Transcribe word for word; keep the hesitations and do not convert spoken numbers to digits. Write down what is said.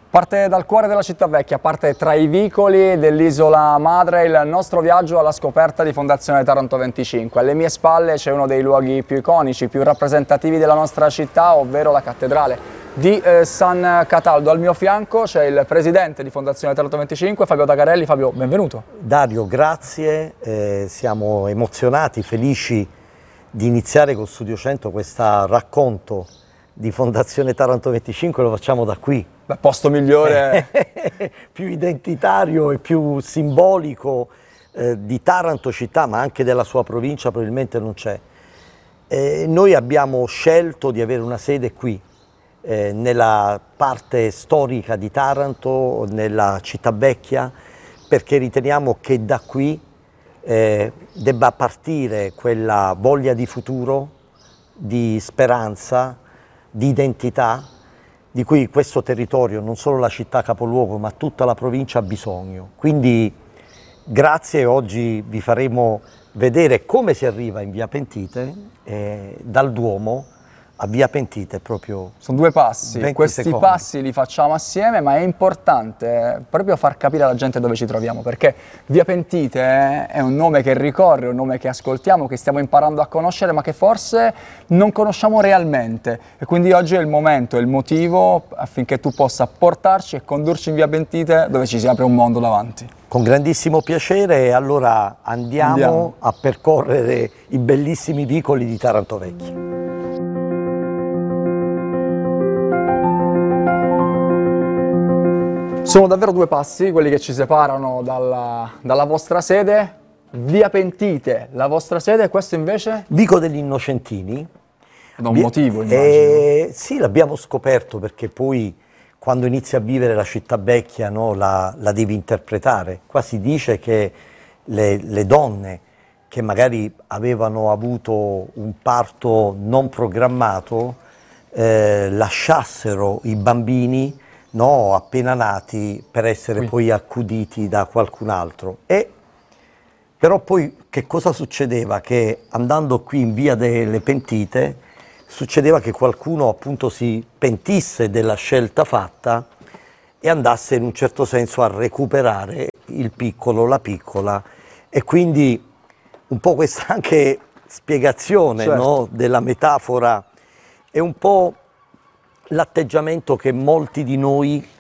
Parte dal cuore della città vecchia, parte tra i vicoli dell'isola madre il nostro viaggio alla scoperta di Fondazione Taranto venticinque. Alle mie spalle c'è uno dei luoghi più iconici, più rappresentativi della nostra città, ovvero la cattedrale di eh, San Cataldo. Al mio fianco c'è il presidente di Fondazione Taranto venticinque, Fabio Tagarelli. Fabio, benvenuto. Dario, grazie, eh, siamo emozionati, felici di iniziare con Studio cento questo racconto di Fondazione Taranto venticinque, lo facciamo da qui. Beh, posto migliore. Più identitario e più simbolico eh, di Taranto città, ma anche della sua provincia probabilmente non c'è. Eh, noi abbiamo scelto di avere una sede qui, eh, nella parte storica di Taranto, nella città vecchia, perché riteniamo che da qui eh, debba partire quella voglia di futuro, di speranza, di identità, di cui questo territorio, non solo la città capoluogo, ma tutta la provincia ha bisogno. Quindi grazie, oggi vi faremo vedere come si arriva in via Pentite, eh, dal Duomo a via Pentite proprio. Sono due passi, questi secondi. passi li facciamo assieme, ma è importante proprio far capire alla gente dove ci troviamo, perché via Pentite è un nome che ricorre, un nome che ascoltiamo, che stiamo imparando a conoscere, ma che forse non conosciamo realmente. E quindi oggi è il momento, è il motivo affinché tu possa portarci e condurci in via Pentite, dove ci si apre un mondo davanti. Con grandissimo piacere, allora andiamo, andiamo a percorrere i bellissimi vicoli di Taranto Vecchia. Sono davvero due passi quelli che ci separano dalla, dalla vostra sede. Via Pentite, la vostra sede, questo invece? Vico degli Innocentini. Da un motivo, immagino. Eh, sì, l'abbiamo scoperto perché poi quando inizi a vivere la città vecchia, no, la, la devi interpretare. Qua si dice che le, le donne che magari avevano avuto un parto non programmato eh, lasciassero i bambini, no, appena nati, per essere Qui. poi accuditi da qualcun altro. E però poi che cosa succedeva? Che andando qui in via delle Pentite succedeva che qualcuno appunto si pentisse della scelta fatta e andasse in un certo senso a recuperare il piccolo, la piccola, e quindi un po' questa anche spiegazione, certo, no, della metafora è un po' l'atteggiamento che molti di noi